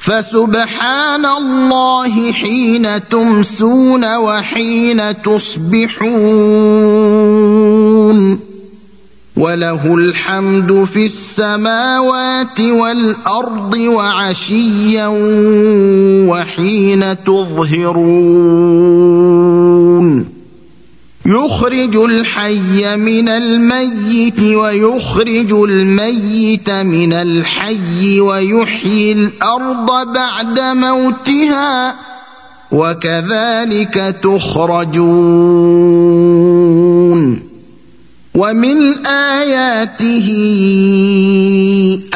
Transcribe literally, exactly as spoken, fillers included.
فسبحان الله حين تمسون وحين تصبحون وله الحمد في السماوات والأرض وعشيا وحين تظهرون يخرج الحي من الميت ويخرج الميت من الحي ويحيي الأرض بعد موتها وكذلك تخرجون ومن آياته